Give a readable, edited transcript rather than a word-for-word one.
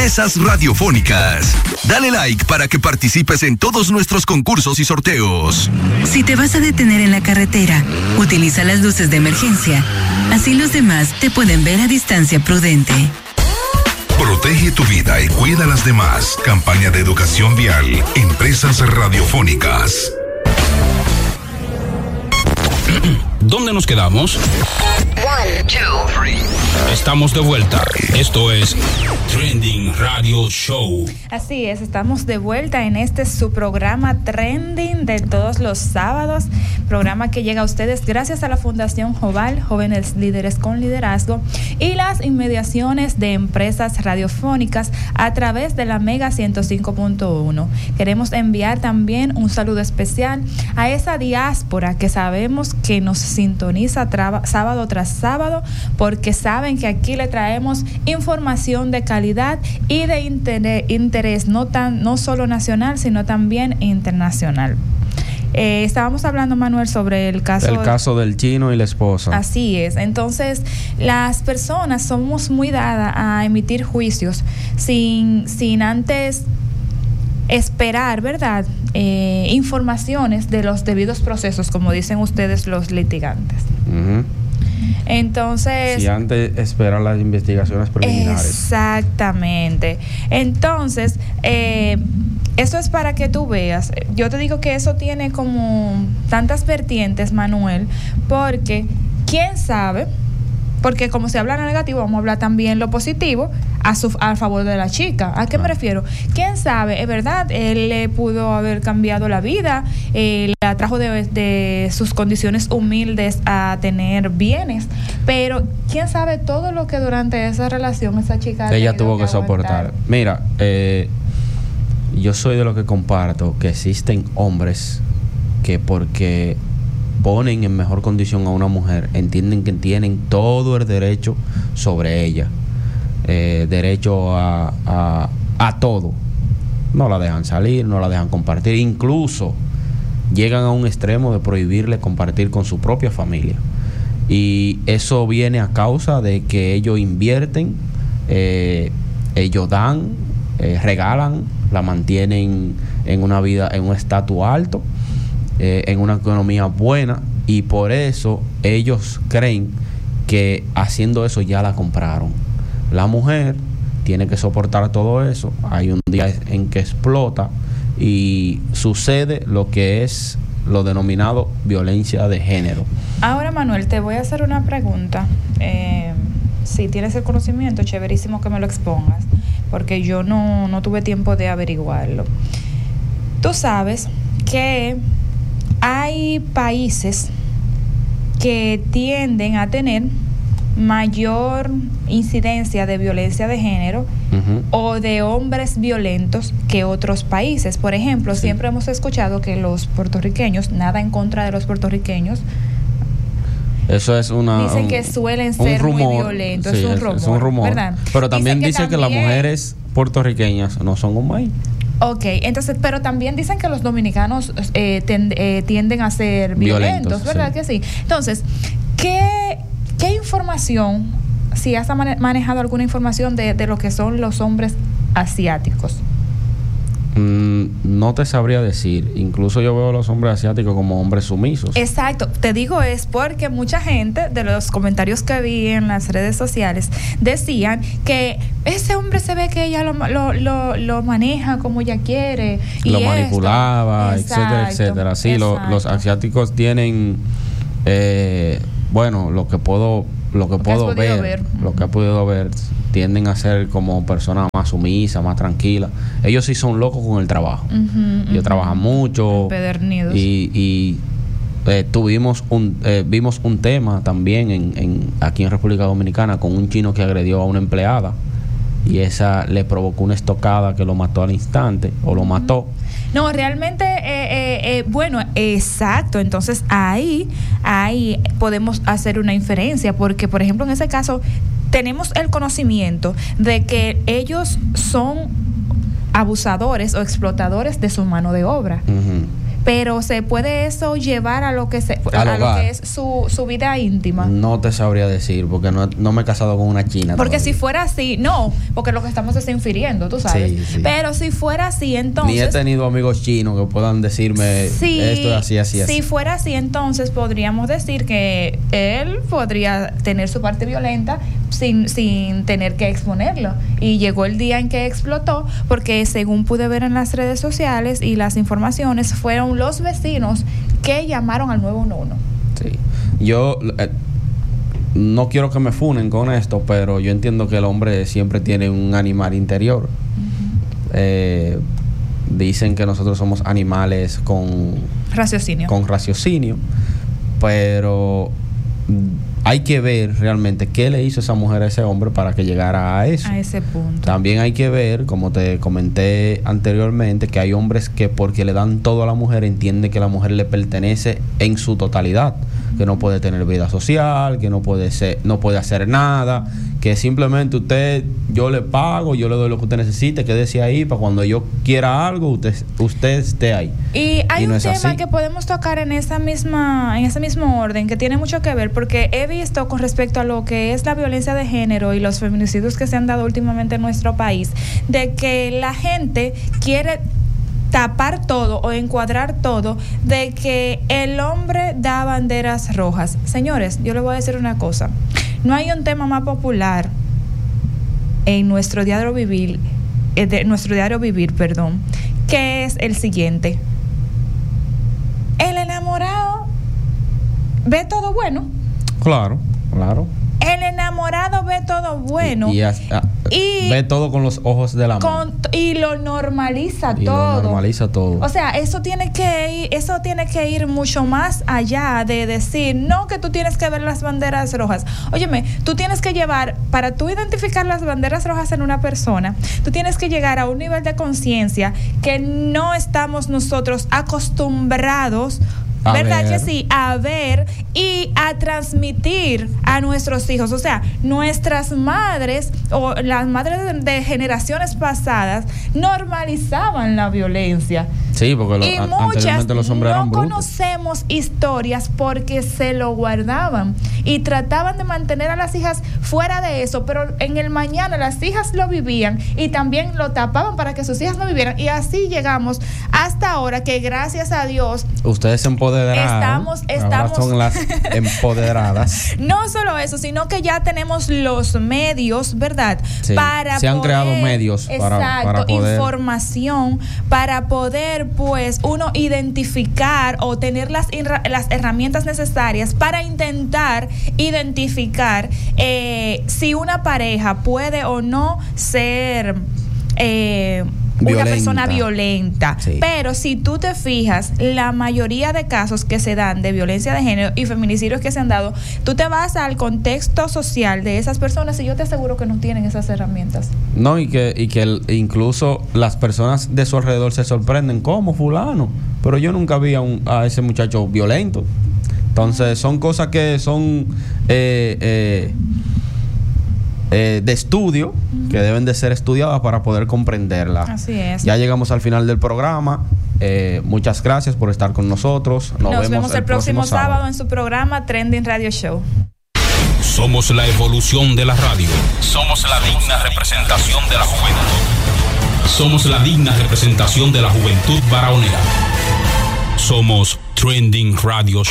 Esas radiofónicas. Dale like para que participes en todos nuestros concursos y sorteos. Si te vas a detener en la carretera, utiliza las luces de emergencia. Así los demás te pueden ver a distancia prudente. Protege tu vida y cuida a las demás. Campaña de educación vial. Empresas radiofónicas. ¿Dónde nos quedamos? 1, 2, 3. Estamos de vuelta. Esto es Trending Radio Show. Así es, estamos de vuelta en su programa Trending de todos los sábados, programa que llega a ustedes gracias a la Fundación Joval, Jóvenes Líderes con Liderazgo, y las inmediaciones de Empresas Radiofónicas a través de la Mega 105.1. Queremos enviar también un saludo especial a esa diáspora que sabemos que nos sintoniza sábado tras sábado, porque saben que aquí le traemos información de calidad y de interés no solo nacional, sino también internacional. Estábamos hablando, Manuel, sobre el caso del chino y la esposa. Así es. Entonces, las personas somos muy dadas a emitir juicios sin antes esperar, ¿verdad? Informaciones de los debidos procesos, como dicen ustedes los litigantes. Uh-huh. Entonces, si antes espera las investigaciones preliminares. Exactamente. Entonces, eso es para que tú veas. Yo te digo que eso tiene como tantas vertientes, Manuel, porque quién sabe, porque como se habla en negativo, vamos a hablar también lo positivo a favor de la chica. ¿A qué me refiero? ¿Quién sabe? Es verdad, él le pudo haber cambiado la vida, la trajo de sus condiciones humildes a tener bienes, pero quién sabe todo lo que durante esa relación esa chica ella tuvo que soportar. Mira, yo soy de los que comparto que existen hombres que porque ponen en mejor condición a una mujer, entienden que tienen todo el derecho sobre ella, derecho a todo. No la dejan salir, no la dejan compartir, incluso llegan a un extremo de prohibirle compartir con su propia familia. Y eso viene a causa de que ellos invierten, ellos dan, regalan, la mantienen en una vida, en un estatus alto, en una economía buena, y por eso ellos creen que haciendo eso ya la compraron. La mujer tiene que soportar todo eso. Hay un día en que explota y sucede lo que es lo denominado violencia de género. Ahora, Manuel, te voy a hacer una pregunta. Si tienes el conocimiento, chéverísimo que me lo expongas, porque yo no tuve tiempo de averiguarlo. Tú sabes que hay países que tienden a tener mayor incidencia de violencia de género, uh-huh, o de hombres violentos que otros países. Por ejemplo, sí, siempre hemos escuchado que los puertorriqueños, nada en contra de los puertorriqueños, eso es dicen que suelen ser rumor, muy violentos, sí, es un rumor, ¿verdad? Pero también dicen que las mujeres puertorriqueñas no son como ahí. Ok, entonces, pero también dicen que los dominicanos tienden a ser violentos, ¿verdad? Sí. Que sí. Entonces, ¿qué información, si has manejado alguna información de lo que son los hombres asiáticos? No te sabría decir. Incluso yo veo a los hombres asiáticos como hombres sumisos. Exacto. Te digo es porque mucha gente, de los comentarios que vi en las redes sociales, decían que ese hombre se ve que ella lo maneja como ella quiere. Lo manipulaba, etcétera, etcétera. Sí, los asiáticos tienen, bueno, lo que he podido ver, tienden a ser como personas más sumisas, más tranquilas. Ellos sí son locos con el trabajo. Uh-huh, ellos trabajan mucho. Empedernidos. Y vimos un tema también aquí en República Dominicana con un chino que agredió a una empleada y esa le provocó una estocada que lo mató al instante, o lo mató. No, realmente, bueno, exacto. Entonces ahí podemos hacer una inferencia, porque, por ejemplo, en ese caso tenemos el conocimiento de que ellos son abusadores o explotadores de su mano de obra. Uh-huh. pero ¿se puede eso llevar a lo que es su vida íntima? No te sabría decir, porque no me he casado con una china. Porque todavía. si fuera así, no, porque lo que estamos es infiriendo, tú sabes. Sí, sí. Pero si fuera así, entonces... Ni he tenido amigos chinos que puedan decirme esto es así. Si fuera así, entonces podríamos decir que él podría tener su parte violenta sin tener que exponerlo. Y llegó el día en que explotó, porque según pude ver en las redes sociales y las informaciones, fueron los vecinos que llamaron al 911. Sí. Yo no quiero que me funen con esto, pero yo entiendo que el hombre siempre tiene un animal interior. Dicen que nosotros somos animales con raciocinio, pero hay que ver realmente qué le hizo esa mujer a ese hombre para que llegara a eso. A ese punto. También hay que ver, como te comenté anteriormente, que hay hombres que porque le dan todo a la mujer entienden que la mujer le pertenece en su totalidad, que no puede tener vida social, que no puede hacer nada, que simplemente yo le pago, yo le doy lo que usted necesite, quédese ahí para cuando yo quiera algo, usted esté ahí. Y hay un tema que podemos tocar en ese mismo orden, que tiene mucho que ver, porque he visto con respecto a lo que es la violencia de género y los feminicidios que se han dado últimamente en nuestro país, de que la gente quiere tapar todo o encuadrar todo de que el hombre da banderas rojas. Señores, yo les voy a decir una cosa. No hay un tema más popular en nuestro diario vivir, que es el siguiente. El enamorado ve todo bueno. Claro. El enamorado ve todo bueno. Y ve todo con los ojos del amor. Y lo normaliza todo. O sea, eso tiene que ir mucho más allá de decir, no, que tú tienes que ver las banderas rojas. Óyeme, tú tienes que llevar, para tú identificar las banderas rojas en una persona, tú tienes que llegar a un nivel de conciencia que no estamos nosotros acostumbrados, ¿verdad que sí? A ver y a transmitir a nuestros hijos. O sea, nuestras madres o las madres de generaciones pasadas normalizaban la violencia. Sí, porque anteriormente los hombres eran brutos. No conocemos historias porque se lo guardaban y trataban de mantener a las hijas fuera de eso, pero en el mañana las hijas lo vivían y también lo tapaban para que sus hijas no vivieran. Y así llegamos hasta ahora que, gracias a Dios, ustedes se empoderaron. Estamos ahora son las empoderadas. No solo eso, sino que ya tenemos los medios, ¿verdad? Sí, se han creado medios para poder, información para poder, pues, uno identificar o tener las herramientas necesarias para intentar identificar si una pareja puede o no ser una persona violenta. Sí. Pero si tú te fijas, la mayoría de casos que se dan de violencia de género y feminicidios que se han dado, tú te vas al contexto social de esas personas y yo te aseguro que no tienen esas herramientas. No, y que incluso las personas de su alrededor se sorprenden, ¿cómo fulano? Pero yo nunca vi a ese muchacho violento. Entonces son cosas que son de estudio, que deben de ser estudiadas para poder comprenderla. Así es. Ya llegamos al final del programa. Muchas gracias por estar con nosotros. Nos vemos el próximo sábado en su programa Trending Radio Show. Somos la evolución de la radio. Somos la digna representación de la juventud. Somos la digna representación de la juventud varonera. Somos Trending Radio Show.